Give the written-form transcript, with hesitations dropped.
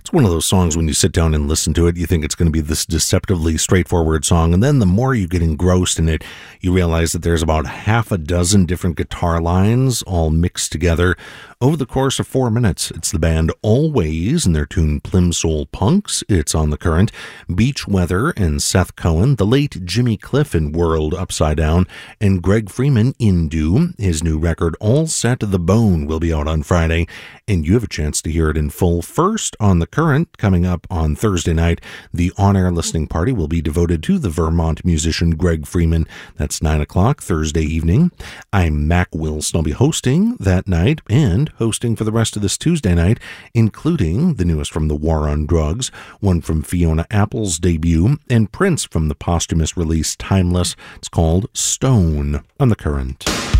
It's one of those songs when you sit down and listen to it, you think it's going to be this deceptively straightforward song, and then the more you get engrossed in it, you realize that there's about half a dozen different guitar lines all mixed together over the course of 4 minutes. It's the band Always and their tune Plimsoll Punks. It's on The Current. Beach Weather and Seth Cohen, the late Jimmy Cliff in World Upside Down, and Greg Freeman in Do. His new record All Set to the Bone will be out on Friday, and you have a chance to hear it in full first on The Current. Coming up on Thursday night, the on-air listening party will be devoted to the Vermont musician Greg Freeman. That's 9 o'clock Thursday evening. I'm Mac Wilson. I'll be hosting that night and hosting for the rest of this Tuesday night, including the newest from The War on Drugs, one from Fiona Apple's debut, and Prince from the posthumous release Timeless. It's called Stone on The Current.